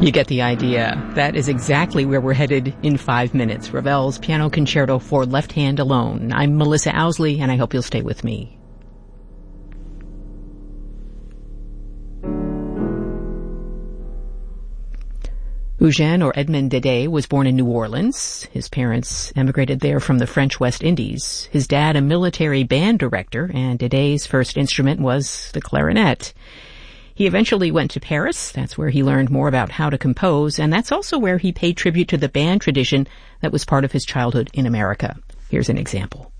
You get the idea. That is exactly where we're headed in 5 minutes. Ravel's Piano Concerto for Left Hand Alone. I'm Melissa Owsley, and I hope you'll stay with me. Eugène or Edmond Dédé was born in New Orleans. His parents emigrated there from the French West Indies. His dad, a military band director, and Dédé's first instrument was the clarinet. He eventually went to Paris. That's where he learned more about how to compose, and that's also where he paid tribute to the band tradition that was part of his childhood in America. Here's an example.